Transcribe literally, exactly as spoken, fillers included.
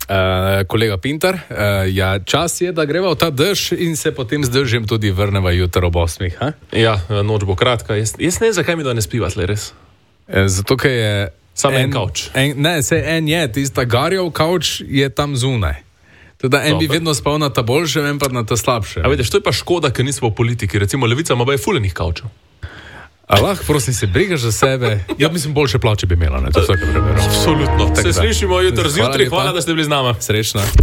Uh, kolega Pintar, uh, ja, čas je, da greva v ta dež in se potem z dežjem tudi vrneva jutro ob osmih. Ha? Ja, noč bo kratka. Jaz, jaz ne vem, zakaj mi da ne spiva tle res. E, zato, ker je... Samo en, en kavč. En, ne, se en je, tista Garjev kavč je tam zunaj. Teda en Dobre. Bi vedno spal na ta boljše, en pa na ta slabše. A vidiš, to je pa škoda, ker nismo v politiki. Recimo Levica ima baje fulenih kavčev. A lahko, prosim, se brigaš za sebe. Ja, mislim, boljše plače bi imela, ne? To vsake preberam. Absolutno. Se slišimo jutro zjutraj. Hvala, da ste bili z nama. Srečno.